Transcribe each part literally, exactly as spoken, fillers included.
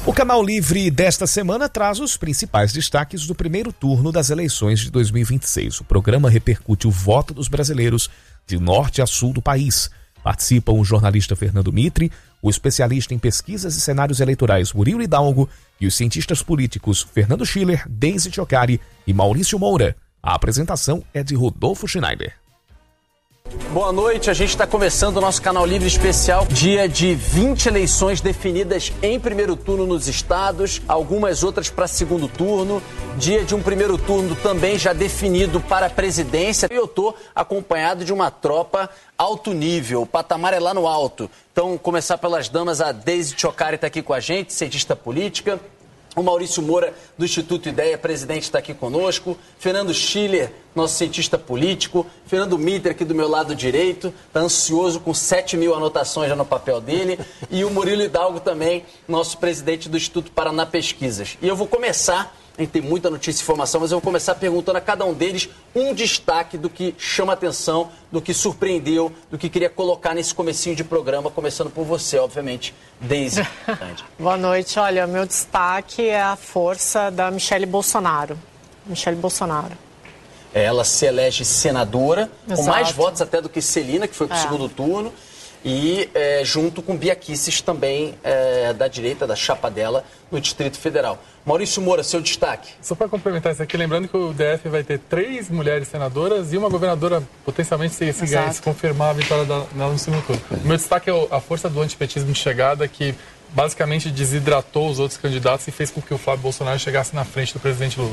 O Canal Livre desta semana traz os principais destaques do primeiro turno das eleições de dois mil e vinte e seis. O programa repercute o voto dos brasileiros de norte a sul do país. Participam o jornalista Fernando Mitre, o especialista em pesquisas e cenários eleitorais Murilo Hidalgo e os cientistas políticos Fernando Schiller, Deise Ciocari e Maurício Moura. A apresentação é de Rodolfo Schneider. Boa noite, a gente está começando o nosso Canal Livre especial, dia de vinte eleições definidas em primeiro turno nos estados, algumas outras para segundo turno, dia de um primeiro turno também já definido para a presidência. Eu estou acompanhado de uma tropa alto nível, o patamar é lá no alto. Então, começar pelas damas, a Deise Ciocari está aqui com a gente, cientista política. O Maurício Moura, do Instituto Ideia, presidente, está aqui conosco. Fernando Schiller, nosso cientista político. Fernando Mitre, aqui do meu lado direito, está ansioso com sete mil anotações já no papel dele. E o Murilo Hidalgo também, nosso presidente do Instituto Paraná Pesquisas. E eu vou começar, a gente tem muita notícia e informação, mas eu vou começar perguntando a cada um deles um destaque do que chama atenção, do que surpreendeu, do que queria colocar nesse comecinho de programa, começando por você, obviamente, Deise. Boa noite. Olha, meu destaque é a força da Michele Bolsonaro. Michele Bolsonaro. Ela se elege senadora, Exato. Com mais votos até do que Celina, que foi para o é. segundo turno, e é, junto com Bia Kicis, também é, da direita, da chapa dela, no Distrito Federal. Maurício Moura, seu destaque. Só para complementar isso aqui, lembrando que o D F vai ter três mulheres senadoras e uma governadora, potencialmente, se, se, ganhar, se confirmar a vitória dela no segundo turno. O meu destaque é a força do antipetismo de chegada, que basicamente desidratou os outros candidatos e fez com que o Flávio Bolsonaro chegasse na frente do presidente Lula.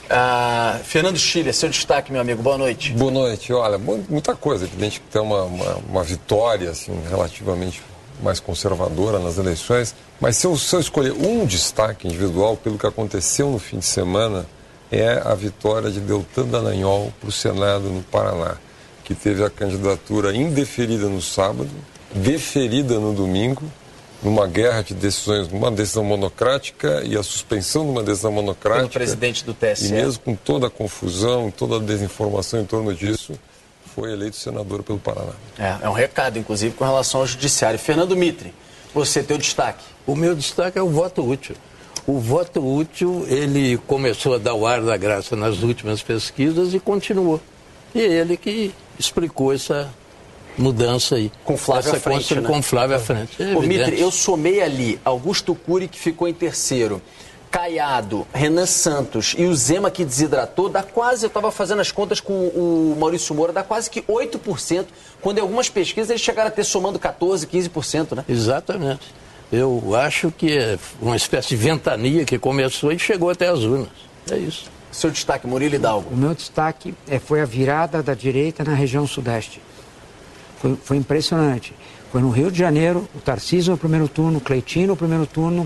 Ah, Fernando Schiller, seu destaque, meu amigo. Boa noite. Boa noite. Olha, muita coisa. Evidente que tem uma, uma, uma vitória assim, relativamente mais conservadora nas eleições, mas se eu, se eu escolher um destaque individual pelo que aconteceu no fim de semana, é a vitória de Deltan Dallagnol para o Senado no Paraná, que teve a candidatura indeferida no sábado, deferida no domingo, numa guerra de decisões, numa decisão monocrática e a suspensão de uma decisão monocrática. Pelo presidente do T S E. E mesmo com toda a confusão, toda a desinformação em torno disso, foi eleito senador pelo Paraná. É, é um recado, inclusive, com relação ao judiciário. Fernando Mitre, você, teu destaque. O meu destaque é o voto útil. O voto útil, ele começou a dar o ar da graça nas últimas pesquisas e continuou. E é ele que explicou essa mudança aí. Com Flávio essa à frente, né? Com Flávio à frente. É Ô, Mitre, eu somei ali Augusto Cury, que ficou em terceiro, Caiado, Renan Santos e o Zema, que desidratou, dá quase, eu estava fazendo as contas com o Maurício Moura, dá quase que oito por cento, quando em algumas pesquisas eles chegaram a ter somando quatorze, quinze por cento, né? Exatamente. Eu acho que é uma espécie de ventania que começou e chegou até as urnas. É isso. Seu destaque, Murilo Hidalgo. O meu destaque é, foi a virada da direita na região sudeste. Foi, foi impressionante. Foi no Rio de Janeiro, o Tarcísio no primeiro turno, o Cleitinho no primeiro turno.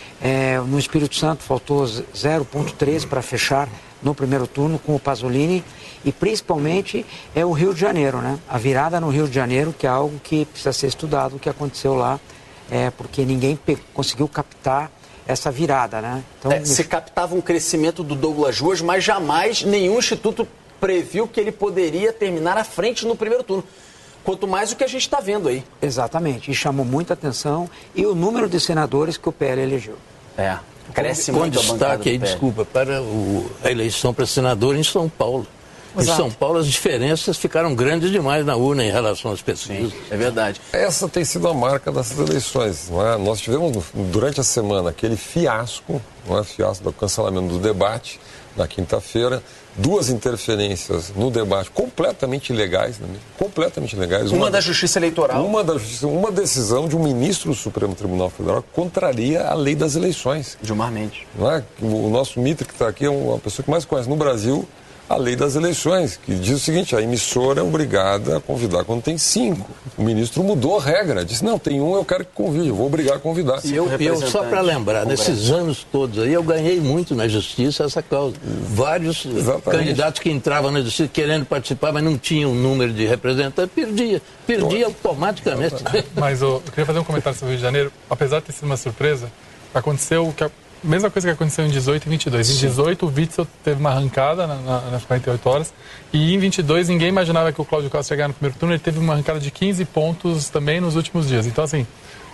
É, no Espírito Santo faltou zero vírgula três para fechar no primeiro turno com o Pasolini. E principalmente é o Rio de Janeiro, né? A virada no Rio de Janeiro, que é algo que precisa ser estudado, o que aconteceu lá, é, porque ninguém conseguiu captar essa virada, né? Então, é, se captava um crescimento do Douglas Ruas, mas jamais nenhum instituto previu que ele poderia terminar à frente no primeiro turno. Quanto mais o que a gente está vendo aí. Exatamente, e chamou muita atenção, e o número de senadores que o P L elegeu. É, cresce com, muito com a bancada destaque aí, desculpa, para o, a eleição para senador em São Paulo. Exato. Em São Paulo as diferenças ficaram grandes demais na urna em relação às pesquisas. Sim, é verdade. Essa tem sido a marca dessas eleições. Não é? Nós tivemos durante a semana aquele fiasco, não é? Fiasco do cancelamento do debate na quinta-feira, duas interferências no debate completamente ilegais, né? completamente ilegais. Uma, uma da Justiça Eleitoral. Uma da Justiça, uma decisão de um ministro do Supremo Tribunal Federal que contraria a lei das eleições. Gilmar Mendes. Não é? O nosso Mitre que está aqui é uma pessoa que mais conhece no Brasil a lei das eleições, que diz o seguinte: a emissora é obrigada a convidar quando tem cinco. O ministro mudou a regra, disse, não, tem um, eu quero que convide, eu vou obrigar a convidar. E eu, eu só para lembrar, nesses anos todos aí, eu ganhei muito na justiça essa causa. Vários Exatamente. candidatos que entravam na justiça querendo participar, mas não tinham um número de representantes, perdia, perdia automaticamente. Mas eu, eu queria fazer um comentário sobre o Rio de Janeiro. Apesar de ter sido uma surpresa, aconteceu o que a mesma coisa que aconteceu em dezoito e vinte e dois. Em dezoito, o Witzel teve uma arrancada na, na, nas quarenta e oito horas. E em vinte e dois, ninguém imaginava que o Cláudio Castro chegasse no primeiro turno. Ele teve uma arrancada de quinze pontos também nos últimos dias. Então, assim,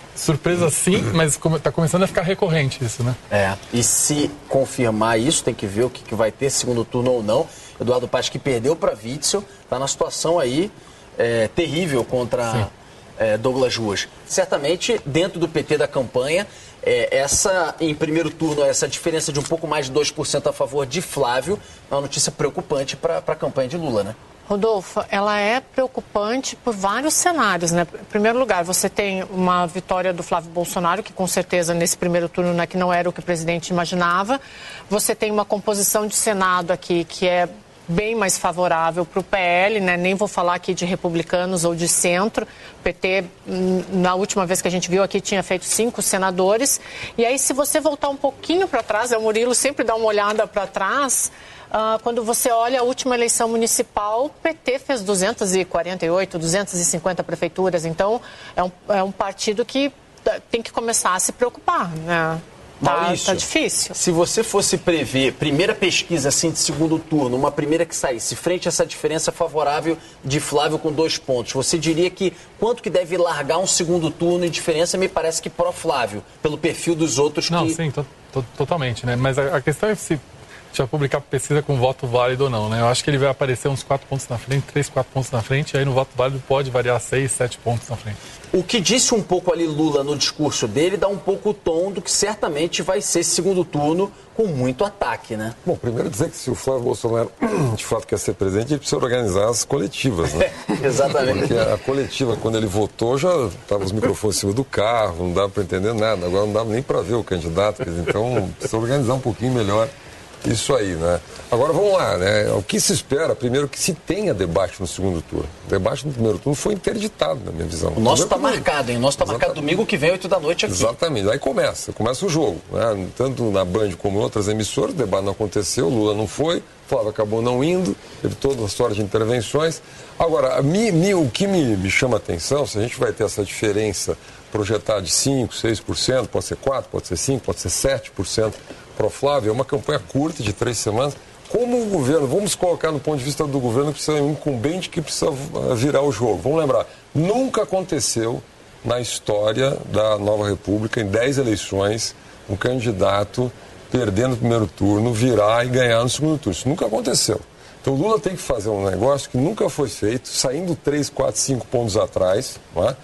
surpresa sim, mas está começando a ficar recorrente isso, né? É, e se confirmar isso, tem que ver o que, que vai ter segundo turno ou não. Eduardo Paes, que perdeu para Witzel, está na situação aí é, terrível contra é, Douglas Ruas. Certamente, dentro do P T da campanha, é, essa, em primeiro turno, essa diferença de um pouco mais de dois por cento a favor de Flávio é uma notícia preocupante para a campanha de Lula, né? Rodolfo, ela é preocupante por vários cenários, né? Em primeiro lugar, você tem uma vitória do Flávio Bolsonaro, que com certeza nesse primeiro turno, né, que não era o que o presidente imaginava. Você tem uma composição de Senado aqui que é bem mais favorável para o P L, né? Nem vou falar aqui de republicanos ou de centro. O P T, na última vez que a gente viu aqui, tinha feito cinco senadores. E aí, se você voltar um pouquinho para trás, o Murilo sempre dá uma olhada para trás. Uh, quando você olha a última eleição municipal, o P T fez duzentas e quarenta e oito, duzentas e cinquenta prefeituras. Então, é um, é um partido que tem que começar a se preocupar, né? Tá, Maurício, tá difícil. Se você fosse prever, primeira pesquisa assim de segundo turno, uma primeira que saísse, frente a essa diferença favorável de Flávio com dois pontos, você diria que quanto que deve largar um segundo turno e diferença me parece que pró-Flávio, pelo perfil dos outros que... Não, sim, to, to, totalmente, né? Mas a, a questão é se... A gente vai publicar pesquisa com voto válido ou não, né? Eu acho que ele vai aparecer uns quatro pontos na frente, três, quatro pontos na frente, e aí no voto válido pode variar seis, sete pontos na frente. O que disse um pouco ali Lula no discurso dele dá um pouco o tom do que certamente vai ser esse segundo turno com muito ataque, né? Bom, primeiro dizer que se o Flávio Bolsonaro de fato quer ser presidente, ele precisa organizar as coletivas, né? É, exatamente. Porque a coletiva, quando ele votou, já estavam os microfones em cima do carro, não dava para entender nada, agora não dava nem para ver o candidato, então precisa organizar um pouquinho melhor isso aí, né? Agora vamos lá, né? O que se espera, primeiro, que se tenha debate no segundo turno. O debate no primeiro turno foi interditado, na minha visão. O nosso está marcado, hein? O nosso está marcado domingo que vem, oito da noite aqui. Exatamente. Aí começa, começa o jogo, né? Tanto na Band como em outras emissoras, o debate não aconteceu, o Lula não foi, Flávio acabou não indo, teve toda uma história de intervenções. Agora, mi, mi, o que me, me chama a atenção, se a gente vai ter essa diferença projetada de cinco, seis por cento, pode ser quatro por cento, pode ser cinco por cento, pode ser sete por cento para o Flávio, é uma campanha curta de três semanas. Como o governo, vamos colocar no ponto de vista do governo, precisa um incumbente que precisa virar o jogo. Vamos lembrar, nunca aconteceu na história da Nova República, em dez eleições, um candidato perder no primeiro turno, virar e ganhar no segundo turno. Isso nunca aconteceu. Então o Lula tem que fazer um negócio que nunca foi feito, saindo três, quatro, cinco pontos atrás, não é?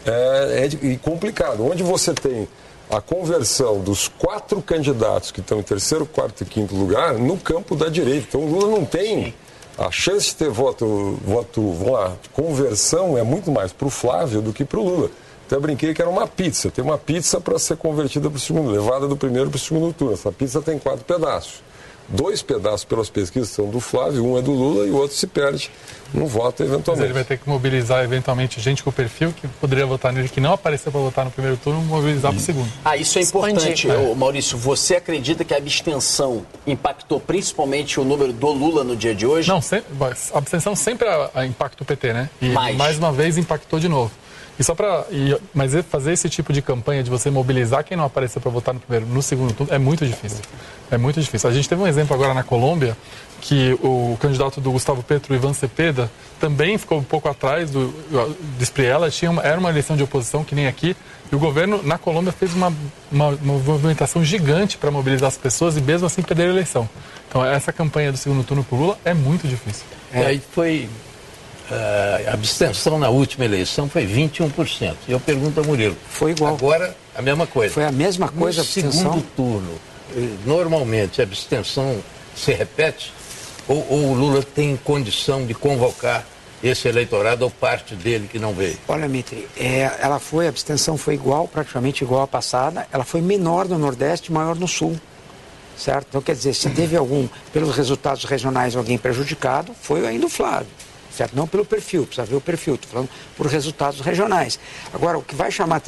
É, é complicado. Onde você tem a conversão dos quatro candidatos que estão em terceiro, quarto e quinto lugar no campo da direita. Então o Lula não tem a chance de ter voto, voto vamos lá, conversão é muito mais para o Flávio do que para o Lula. Até brinquei que era uma pizza. Tem uma pizza para ser convertida para o segundo, levada do primeiro para o segundo turno. Essa pizza tem quatro pedaços. Dois pedaços pelas pesquisas são do Flávio, um é do Lula e o outro se perde no voto eventualmente. Mas ele vai ter que mobilizar eventualmente gente com perfil que poderia votar nele, que não apareceu para votar no primeiro turno, mobilizar para o segundo. Ah, isso é importante. É. Maurício, você acredita que a abstenção impactou principalmente o número do Lula no dia de hoje? Não, sempre, a abstenção sempre impacta o P T, né? E mais, mais uma vez impactou de novo. E só para, mas fazer esse tipo de campanha de você mobilizar quem não apareceu para votar no primeiro, no segundo turno, é muito difícil. É muito difícil. A gente teve um exemplo agora na Colômbia, que o candidato do Gustavo Petro, Ivan Cepeda, também ficou um pouco atrás do, do Espriella. Tinha uma, era uma eleição de oposição, que nem aqui, e o governo na Colômbia fez uma, uma, uma movimentação gigante para mobilizar as pessoas e mesmo assim perder a eleição. Então essa campanha do segundo turno para o Lula é muito difícil. É, aí foi... Uh, a abstenção na última eleição foi vinte e um por cento. E eu pergunto ao Murilo. Foi igual. Agora, a mesma coisa. Foi a mesma coisa a abstenção? No segundo turno, normalmente a abstenção se repete? Ou, ou o Lula tem condição de convocar esse eleitorado ou parte dele que não veio? Olha, Mitri, é, ela foi, a abstenção foi igual, praticamente igual à passada. Ela foi menor no Nordeste e maior no Sul. Certo? Então, quer dizer, se teve algum, pelos resultados regionais, alguém prejudicado, foi ainda o Flávio. Certo? Não pelo perfil, precisa ver o perfil, estou falando por resultados regionais. Agora, o que vai chamar